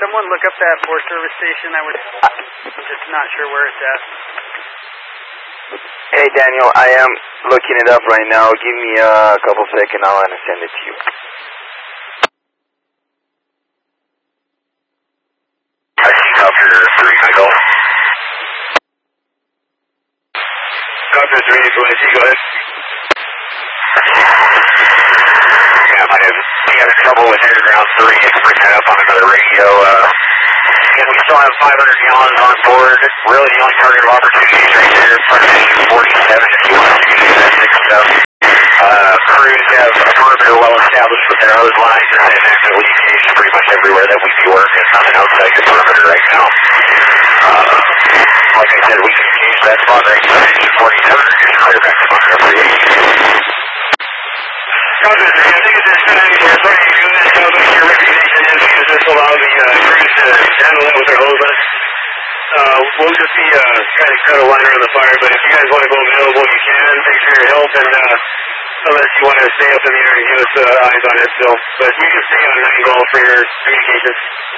someone look up that Forest Service station? I'm just not sure where it's at. Hey, Daniel, I am looking it up right now. Give me a couple seconds, I'll send it to you. I see Copter 3, Michael. Copter 3, go ahead. Yeah, might have having trouble with Air Ground 3. I can bring that up on another radio. Again, we still have 500 gallons on board. Really, the only target of opportunity is right there in front of engine 47 if you want to use that big stuff. Crews have a perimeter well established with their hose lines and actively engaged pretty much everywhere that we be working. Nothing outside the perimeter right now. Like I said, we can engage that spot right now. Engine 47 or just clear back to Bunker 380. Roger, I think it's just time here. Sorry to do this. Tell us what your recommendation is because this will allow the crews to handle it with their hose lines. We'll just be trying to cut a line around the fire, but if you guys want to go available, you can. Thanks for your help, and unless you want to stay up in the air and give us eyes on it still. But you can stay on 9 Golf for your communications.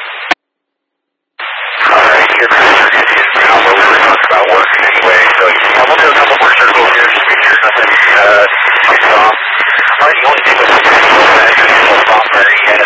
Alright, your crews are good to get now, but we were talking about working anyway, so we'll do a couple more circles here just to make sure nothing gets off. Alright, the only thing with the software, he had